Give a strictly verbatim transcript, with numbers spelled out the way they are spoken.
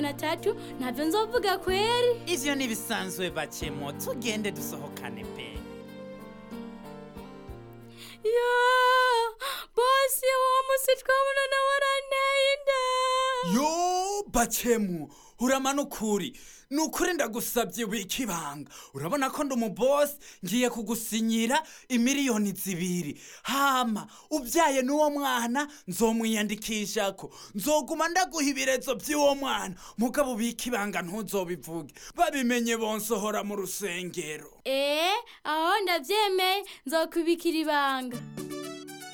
atatu ntabyo nzovuga kweri. Ivyo nibisanzwe bacemo, tugende dusohokane pe. Ya, bosi wa musi twabonana waranteye inda. Yo bacemo, uramana ukuri. Nukuri ndagusabye wikibanga. Urabona ko ndi umubosi ngiye kugusinyira imiliyoni zibiri. Hama ubyaye n'uwo mwana nzomwiyandikishako. Nzoguma ndaguha ibirezo by'uwo mwana. Mugabo bikibanga ntuzobivuge. Babimenye bonsohora mu rusengero. Eh, aho ndavyemeye nzokubikira ibanga.